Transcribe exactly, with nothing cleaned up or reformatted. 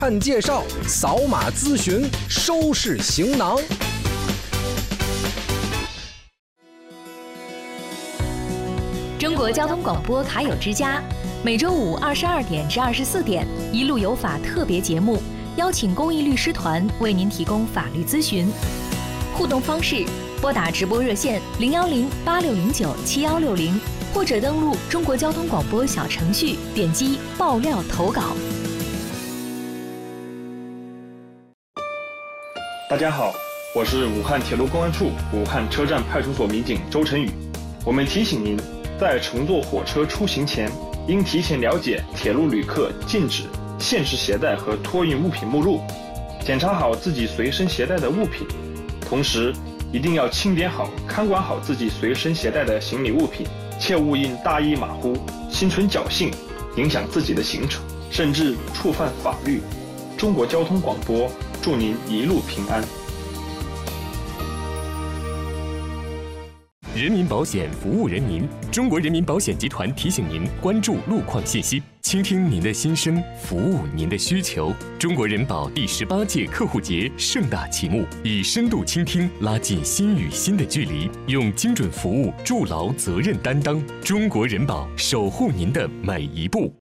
看介绍，扫码咨询，收拾行囊。 中国交通广播卡友之家，每周五二十二点至二十四点，一路有法特别节目，邀请公益律师团为您提供法律咨询。互动方式：拨打直播热线零幺零八六零九七幺六零，或者登录中国交通广播小程序，点击爆料投稿。 大家好，我是武汉铁路公安处武汉车站派出所民警周晨宇。我们提醒您，在乘坐火车出行前，应提前了解铁路旅客禁止、限时携带和托运物品目录，检查好自己随身携带的物品，同时一定要清点好、看管好自己随身携带的行李物品，切勿因大意马虎、心存侥幸，影响自己的行程，甚至触犯法律。中国交通广播祝您一路平安。 人民保险服务人民，中国人民保险集团提醒您关注路况信息，倾听您的心声，服务您的需求。中国人保第十八届客户节盛大启幕，以深度倾听拉近心与心的距离，用精准服务筑牢责任担当。中国人保守护您的每一步。